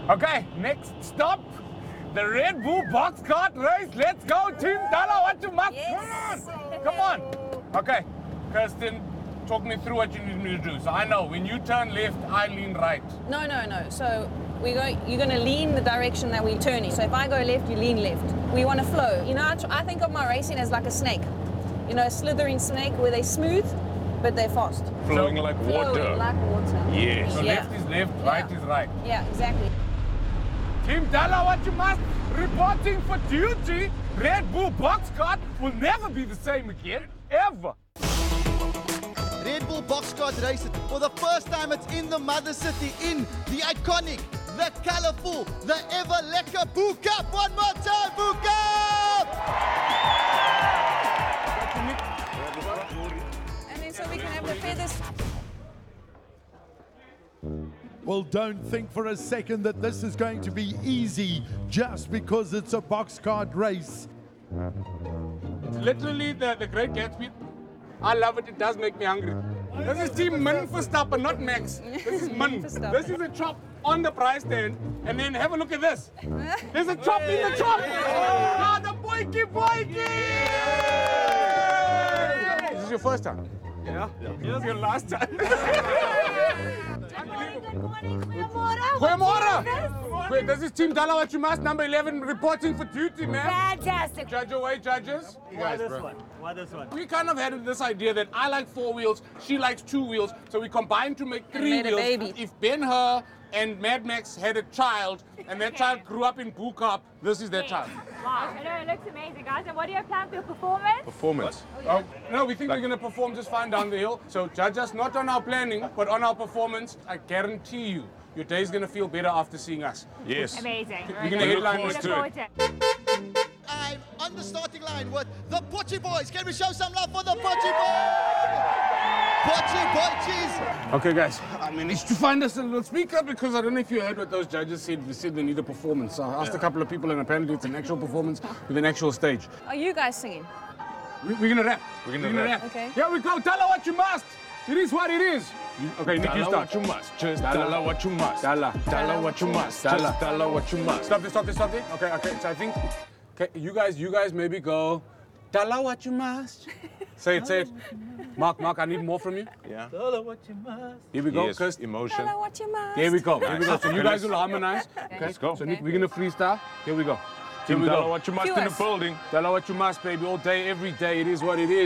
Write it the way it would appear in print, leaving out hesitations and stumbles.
Okay, next stop, the Red Bull box cart race. Let's go, Team Dala, what you must. Yes. Come on. Okay, Kirsten, talk me through what you need me to do. So I know, when you turn left, I lean right. No. So you're going to lean the direction that we're turning. So if I go left, you lean left. We want to flow. You know, I think of my racing as like a snake. You know, a slithering snake where they're smooth, but they're fast. Flowing like water. Flowing like water. Yes. So left is left, right is right. Yeah, exactly. Team Dala, what you must. Reporting for duty. Red Bull box cart will never be the same again, ever. Red Bull box cart race. For the first time, it's in the mother city, in the iconic, the colourful, the ever lekker Boo Cup. One more time, Boo Cup! And then so we can have the feathers. Well, don't think for a second that this is going to be easy just because it's a box cart race. It's literally the Great Gatsby. I love it. It does make me hungry. This is Team Min Verstappen, not Max. This is Min. Verstappen. This is a chop on the prize stand. And then have a look at this. There's a chop in the chop. Ah, the boyki. Is this your first time? Yeah. This is your last time. Good morning, goeiemorgen. Goeiemorgen. Wait, this is Team Dala what you must, number 11, reporting for duty, man. Fantastic. Judge away, judges. Why this one? Why this one? We kind of had this idea that I like 4 wheels, she likes 2 wheels, so we combined to make 3 made a wheels. baby. If Ben-Hur and Mad Max had a child, and that child grew up in Boo Cup, this is their child. Wow, I know it looks amazing, guys. And what do you have planned for your performance? Performance. Oh, no, we think we're going to perform just fine down the hill. So judge us not on our planning, but on our performance. I guarantee you, your day's going to feel better after seeing us. Yes. Amazing. You're going to headline forward this. to it. I'm on the starting line with the Pochi Boys. Can we show some love for the Pochi Boys? Pochi Boys. Okay, guys, I managed to find us a little speaker because I don't know if you heard what those judges said. They said they need a performance. So I asked a couple of people, and apparently it's an actual performance with an actual stage. Are you guys singing? We're going to rap. We're gonna rap. Okay. Here we go. Tell her what you must. It is what it is. Okay, Nick, you Tell her start. what you must. Just tell her what you must. Dala. Tell her what you must. Dala. Just tell her what you must. Stop this. Okay. So I think, okay, you guys maybe go. Tell her what you must. Say it. Mark, I need more from you. Yeah. Tell her what you must. Here we go, Yes. Kirsten. Emotion. Tell her what you must. Here we go. So you guys Nice. will harmonize. Okay. Let's go. So Nick, we're gonna freestyle. Here we go. Tell her what you must Tell her what you must in the building. Tell her what you must, baby, all day, every day. It is what it is.